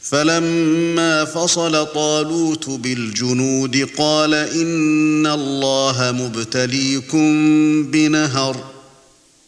فلما فصل طالوت بالجنود قال إن الله مبتليكم بنهر